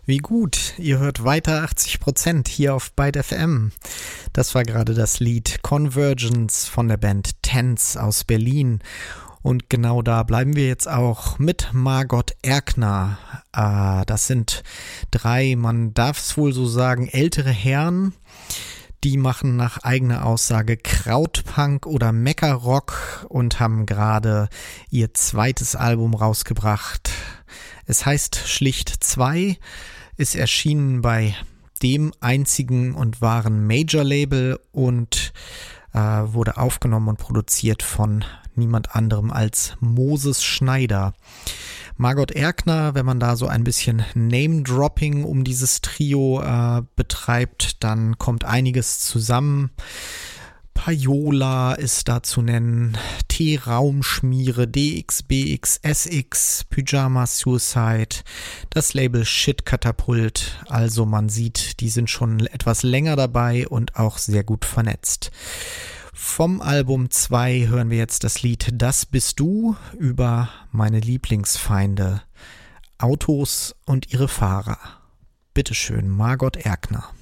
Wie gut, ihr hört weiter 80% hier auf Byte FM. Das war gerade das Lied Convergence von der Band Tense aus Berlin. Und genau da bleiben wir jetzt auch mit Margot Erkner. Das sind 3, man darf es wohl so sagen, ältere Herren. Die machen nach eigener Aussage Krautpunk oder Meckerrock und haben gerade ihr 2. Album rausgebracht. Es heißt schlicht 2, ist erschienen bei dem einzigen und wahren Major-Label und wurde aufgenommen und produziert von niemand anderem als Moses Schneider. Margot Erkner, wenn man da so ein bisschen Name-Dropping um dieses Trio betreibt, dann kommt einiges zusammen. Payola ist da zu nennen, T-Raumschmiere, DXBX, SX, Pyjama Suicide, das Label Shit Katapult. Also man sieht, die sind schon etwas länger dabei und auch sehr gut vernetzt. Vom Album 2 hören wir jetzt das Lied Das bist du über meine Lieblingsfeinde, Autos und ihre Fahrer. Bitteschön, Margot Erkner.